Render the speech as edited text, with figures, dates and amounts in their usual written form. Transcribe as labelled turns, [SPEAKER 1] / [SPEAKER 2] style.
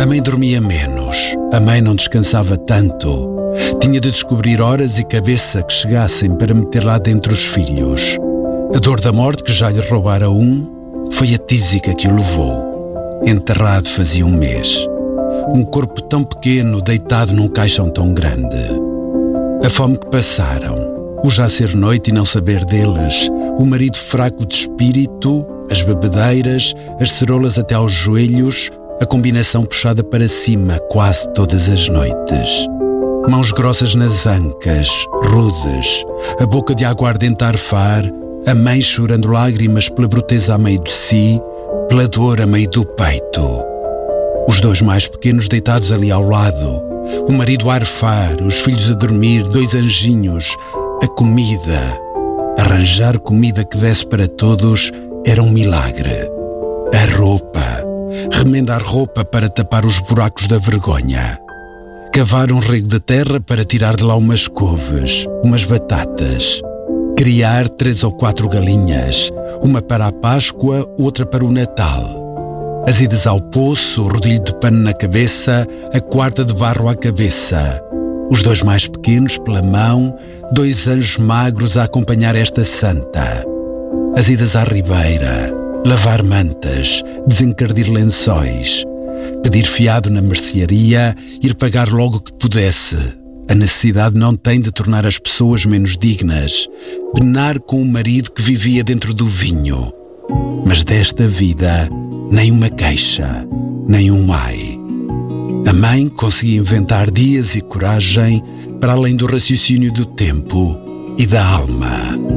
[SPEAKER 1] A mãe dormia menos, a mãe não descansava tanto. Tinha de descobrir horas e cabeça que chegassem para meter lá dentro os filhos. A dor da morte, que já lhe roubara um, foi a tísica que o levou. Enterrado fazia 1 mês. Um corpo tão pequeno, deitado num caixão tão grande. A fome que passaram, o já ser noite e não saber deles, o marido fraco de espírito, as bebedeiras, as cerolas até aos joelhos, a combinação puxada para cima quase todas as noites. Mãos grossas nas ancas, rudes, a boca de aguardente a arfar, a mãe chorando lágrimas pela bruteza a meio de si, pela dor a meio do peito. Os 2 mais pequenos deitados ali ao lado, o marido a arfar, os filhos a dormir, 2 anjinhos, a comida. Arranjar comida que desse para todos era um milagre. A roupa, remendar roupa para tapar os buracos da vergonha. Cavar um rego de terra para tirar de lá umas couves, umas batatas. Criar 3 ou 4 galinhas, uma para a Páscoa, outra para o Natal. As idas ao poço, o rodilho de pano na cabeça, a quarta de barro à cabeça. Os 2 mais pequenos pela mão, 2 anjos magros a acompanhar esta santa. As idas à ribeira, lavar mantas, desencardir lençóis, pedir fiado na mercearia, ir pagar logo que pudesse. A necessidade não tem de tornar as pessoas menos dignas. Penar com o marido que vivia dentro do vinho. Mas desta vida, nem uma queixa, nem um ai. A mãe conseguia inventar dias e coragem para além do raciocínio do tempo e da alma.